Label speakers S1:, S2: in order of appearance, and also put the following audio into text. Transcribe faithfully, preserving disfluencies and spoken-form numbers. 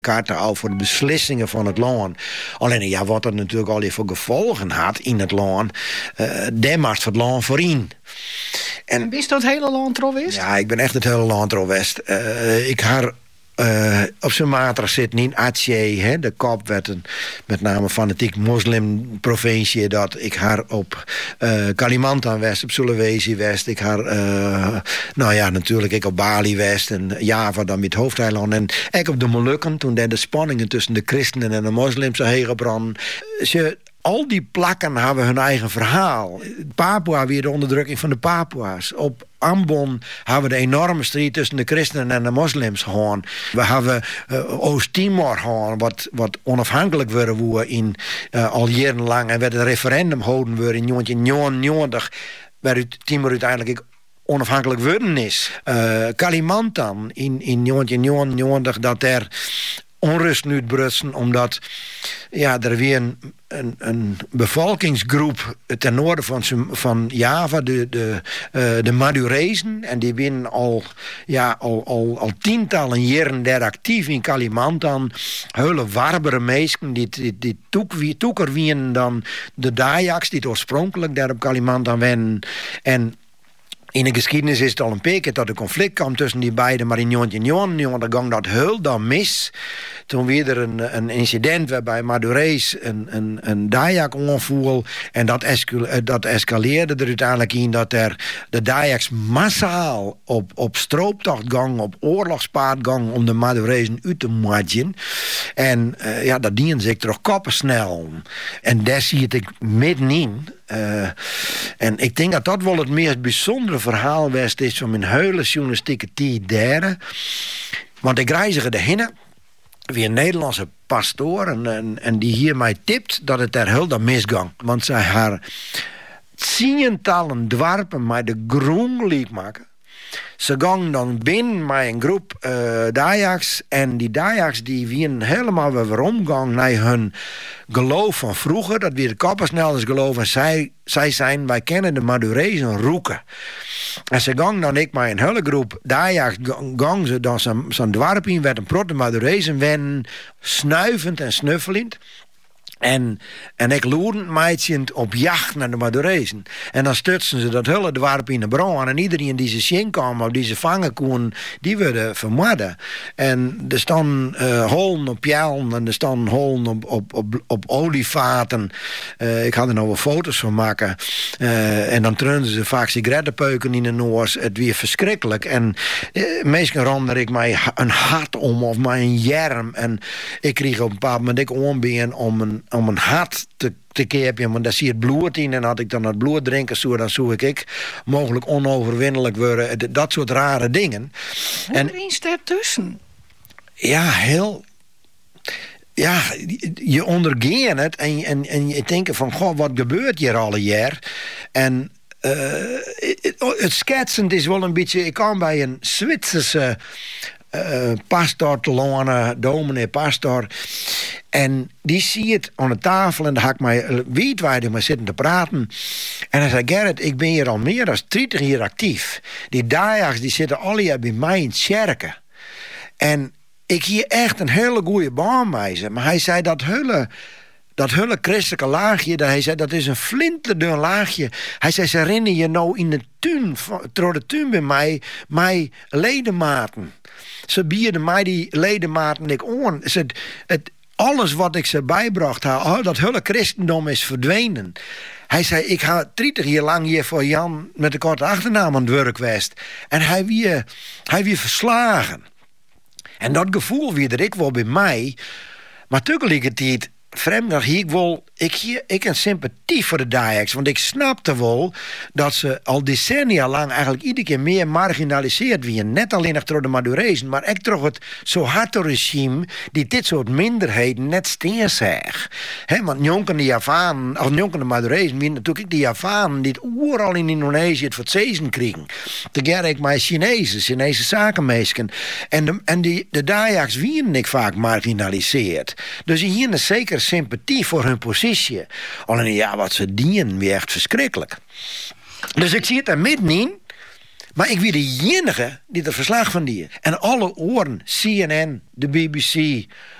S1: kaarten al voor de beslissingen van het land. Alleen ja, wat dat natuurlijk al voor gevolgen had in het land, uh, daar maakt het land voorin.
S2: En wist dat het hele land er is?
S1: Ja, ik ben echt het hele land er west. Uh, ik haar uh, op Sumatra zit niet Aceh, hè, de kop werd een met name fanatiek moslimprovincie, dat ik haar op uh, Kalimantan West, op Sulawesi West, ik haar uh, nou ja, natuurlijk ik op Bali West en Java dan met hoofdeiland en ik op de Molukken, toen daar de spanningen tussen de christenen en de moslims zo heen gebrand. Ze Al die plakken hebben hun eigen verhaal. Papua weer de onderdrukking van de Papua's. Op Ambon hebben we de enorme strijd tussen de christenen en de moslims gehad. We hebben uh, Oost-Timor gehad, wat, wat onafhankelijk werden we in uh, al jarenlang. En werd een referendum gehouden worden in negentien negenennegentig, waar Timor uiteindelijk onafhankelijk worden is. Uh, Kalimantan in, in negentien negenennegentig, dat er onrust nu brutsen, omdat ja, er weer een, een, een bevolkingsgroep ten noorden van, van Java, de, de, uh, de Madurezen, en die winnen al, ja, al, al, al tientallen jaren daar actief in Kalimantan. Hele warbere mensen die, die, die toek, toeker winnen dan de Dayaks, die oorspronkelijk daar op Kalimantan wennen. En in de geschiedenis is het al een paar keer dat er conflict kwam tussen die beiden, maar in negentien negenennegentig ging dat heel dan mis. Toen weer er een, een incident waarbij Madurees een, een, een Dayak onvoel en dat, escal, dat escaleerde er uiteindelijk in dat er de Dayaks massaal op, op strooptocht gang, op oorlogspaard gang om de Madurezen uit te maatjen. En uh, ja, dat dienen zich toch koppen snel. En daar zie ik middenin. Uh, en ik denk dat dat wel het meest bijzondere verhaal was is van mijn hele journalistieke tijd daar. Want ik reizige erheen, weer een Nederlandse pastoor, en, en, en die hier mij tipt dat het er heel dan misgang. Want zij haar tientallen dwarpen mij de groen liep maken. Ze gaan dan binnen met een groep uh, Dayaks. En die Dayaks die wieren helemaal weer omgang naar hun geloof van vroeger. Dat weer de kappersnelders geloof. En zij, zij zijn, wij kennen de Madurezen roeken. En ze gaan dan ik met een hele groep Dayaks gang ze dan zo'n zo dwarp in. Werd een protte Madurezen wennen. Snuivend en snuffelend. En, en ik loerde meidje op jacht naar de Madurezen. En dan stutsen ze dat hele dwarp in de brand. En iedereen die ze zien kwam of die ze vangen kon, die werden vermoorden. En er staan uh, holen op jellen en er staan holen op, op, op, op olievaten. Uh, ik had er nou wel foto's van maken. Uh, en dan treunden ze vaak sigarettenpeuken in de noors. Het weer verschrikkelijk. En uh, meestal rande ik mij een hart om of mij een jerm. En ik kreeg op een bepaald moment ik ombeen om een om een hart te, te kepen, want daar zie je het bloed in. En had ik dan het bloed drinken, zo, dan zou ik, ik mogelijk onoverwinnelijk worden. Dat soort rare dingen.
S2: Hoe en is daartussen?
S1: Ja, heel. Ja, je ondergeeft het en, en, en je denkt van, goh, wat gebeurt hier alle jaar? En uh, het, het schetsend is wel een beetje. Ik kwam bij een Zwitserse Uh, pastor te lonen, dominee pastor. En die zie het aan de tafel en daar had ik mij wietwijdig maar zitten te praten. En hij zei, Gerrit, ik ben hier al meer dan dertig jaar actief. Die Dayaks die zitten alle jaar bij mij in het kerken. En ik hier echt een hele goede baan mee ze. Maar hij zei dat hele, dat hele christelijke laagje, dat hij zei, dat is een flinterdun laagje. Hij zei, ze herinneren je nou in de tuin, door de tuin bij mij, mij ledematen. Ze bierden mij die ledematen ik aan. Het, het, alles wat ik ze bijbracht, oh, dat hele christendom is verdwenen. Hij zei, ik ga dertig jaar lang hier voor Jan met de korte achternaam aan het werk geweest. En hij weer, hij weer verslagen. En dat gevoel weer dat ik wel bij mij. Maar tegelijkertijd, vreemd dat ik wel, ik hier, ik een sympathie voor de Dayaks, want ik snapte wel dat ze al decennia lang eigenlijk iedere keer meer marginaliseerd werden. Net alleen nog door de Madurezen, maar ook door het Suharto-regime die dit soort minderheden net steen zag. He, want jonken de Javanen, of jonken de Madurezen, wie natuurlijk de Javanen die het overal in Indonesië het voor het zezen kregen. Tegelijk ik mijn Chinezen, Chinese zakenmeesken. En de, en die, de Dayaks werden ik vaak marginaliseerd. Dus hier is zeker sympathie voor hun positie. Alleen ja, wat ze dienen weer echt verschrikkelijk. Dus ik zie het er middenin. Maar ik wie de enige die er verslag van die. En alle oren, C N N, de B B C,